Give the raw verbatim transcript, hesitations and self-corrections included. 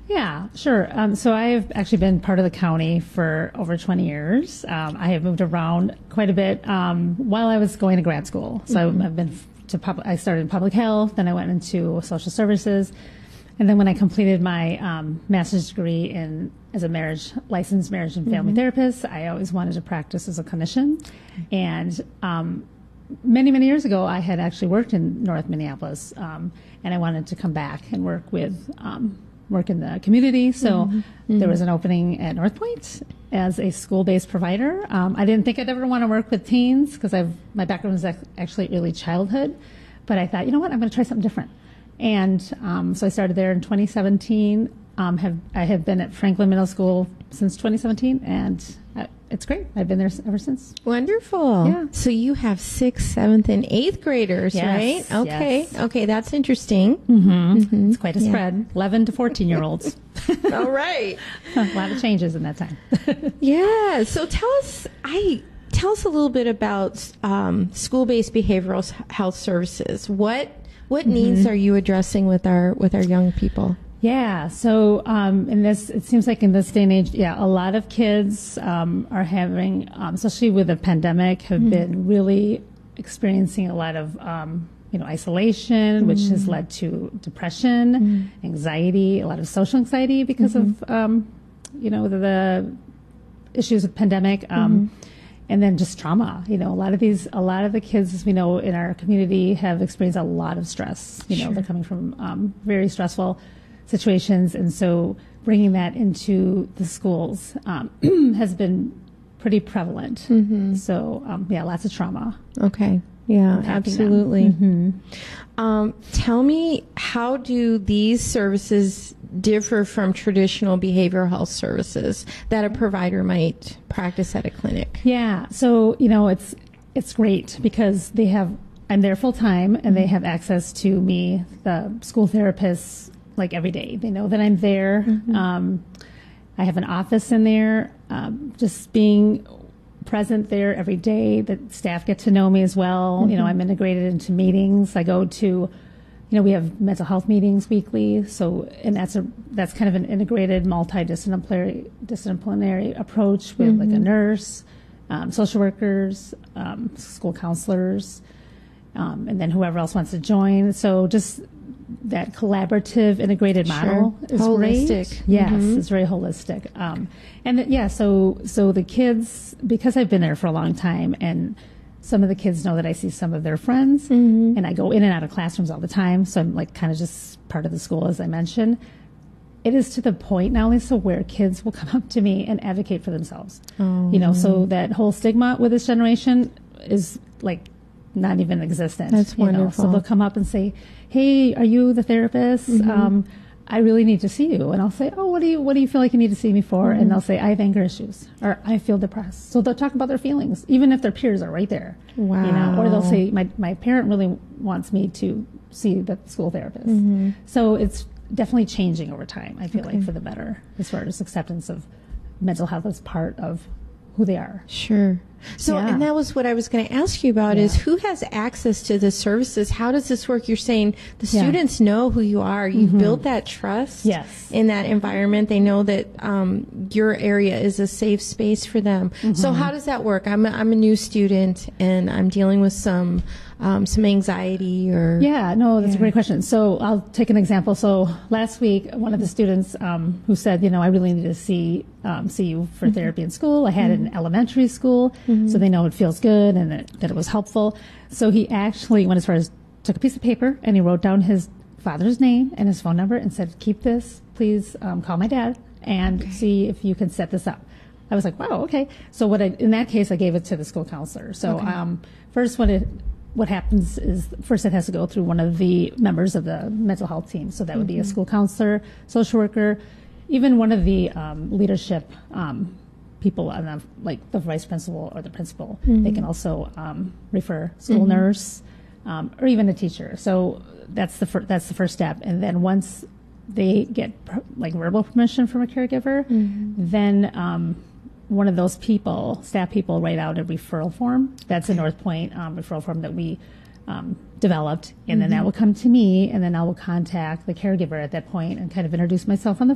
Yeah, sure. Um, so I have actually been part of the county for over twenty years. Um, I have moved around quite a bit um, while I was going to grad school. So mm-hmm. I've been to pub- I started in public health, then I went into social services, and then when I completed my um, master's degree in as a marriage licensed marriage and family mm-hmm. therapist, I always wanted to practice as a clinician, and um, many many years ago I had actually worked in North Minneapolis, um, and I wanted to come back and work with. Um, work in the community. So mm-hmm. Mm-hmm. there was an opening at North Point as a school-based provider. Um, I didn't think I'd ever want to work with teens because I've my background was ac- actually early childhood. But I thought, you know what, I'm going to try something different. And um, so I started there in twenty seventeen. Um, have I have been at Franklin Middle School since twenty seventeen, and uh, it's great. I've been there ever since. Wonderful. Yeah. So you have sixth, seventh, and eighth graders, yes, right? Okay. Yes. Okay, that's interesting. Mm-hmm. Mm-hmm. It's quite a yeah. spread. eleven to fourteen-year-olds. All right. A lot of changes in that time. Yeah. So tell us, I tell us a little bit about um, school-based behavioral health services. What what mm-hmm. needs are you addressing with our with our young people? Yeah, so um, in this, it seems like in this day and age, yeah, a lot of kids um, are having, um, especially with the pandemic, have mm-hmm. been really experiencing a lot of, um, you know, isolation, mm-hmm. which has led to depression, mm-hmm. anxiety, a lot of social anxiety because mm-hmm. of, um, you know, the, the issues with pandemic, um, mm-hmm. and then just trauma. You know, a lot of these, a lot of the kids, as we know, in our community have experienced a lot of stress. You know, sure. they're coming from um, very stressful situations, and so bringing that into the schools um, has been pretty prevalent. Mm-hmm. So, um, yeah, lots of trauma. Okay. Yeah, absolutely. Mm-hmm. Um, tell me, how do these services differ from traditional behavioral health services that a provider might practice at a clinic? Yeah. So, you know, it's it's great because they have, I'm there full time, and mm-hmm. they have access to me, the school therapists, like every day. They know that I'm there. Mm-hmm. Um, I have an office in there. Um, just being present there every day. The staff get to know me as well. Mm-hmm. You know, I'm integrated into meetings. I go to, you know, we have mental health meetings weekly. So, and that's a that's kind of an integrated, multidisciplinary disciplinary approach with mm-hmm. like a nurse, um, social workers, um, school counselors, um, and then whoever else wants to join. So just that collaborative, integrated model sure. is holistic. Great. Yes, mm-hmm. it's very holistic. Um, and th- yeah, so so the kids, because I've been there for a long time, and some of the kids know that I see some of their friends, mm-hmm. and I go in and out of classrooms all the time, so I'm like kind of just part of the school, as I mentioned. It is to the point now, Lisa, where kids will come up to me and advocate for themselves. Oh. You know, so that whole stigma with this generation is like not even existent. That's wonderful. Know? So they'll come up and say, "Hey, are you the therapist? Mm-hmm. Um, I really need to see you." And I'll say, "Oh, what do you what do you feel like you need to see me for?" Mm-hmm. And they'll say, "I have anger issues," or "I feel depressed." So they'll talk about their feelings, even if their peers are right there. Wow. You know, or they'll say, "My my parent really wants me to see the school therapist." Mm-hmm. So it's definitely changing over time. I feel okay. like for the better, as far as acceptance of mental health as part of who they are. Sure. So, yeah. and that was what I was going to ask you about, yeah. is who has access to the services? How does this work? You're saying the yeah. students know who you are. You've mm-hmm. built that trust yes. in that environment. They know that um, your area is a safe space for them. Mm-hmm. So how does that work? I'm a, I'm a new student, and I'm dealing with some um, some anxiety or... Yeah, no, that's yeah. a great question. So I'll take an example. So last week, one of the students um, who said, you know, I really need to see um, see you for mm-hmm. therapy in school. I had mm-hmm. it in elementary school, mm-hmm. so they know it feels good and that, that it was helpful. So he actually went as far as took a piece of paper and he wrote down his father's name and his phone number and said, "Keep this, please um, call my dad and okay. see if you can set this up." I was like, wow, okay. So what I, in that case, I gave it to the school counselor. So okay. um, first what it what happens is first it has to go through one of the members of the mental health team. So that mm-hmm. would be a school counselor, social worker, even one of the um, leadership um, people on the, like the vice principal or the principal. Mm-hmm. They can also um, refer school mm-hmm. nurse um, or even a teacher. So that's the fir- that's the first step. And then once they get per- like verbal permission from a caregiver, mm-hmm. then um, one of those people, staff people, write out a referral form. That's okay. a North Point um, referral form that we um, developed, and mm-hmm. then that will come to me, and then I will contact the caregiver at that point and kind of introduce myself on the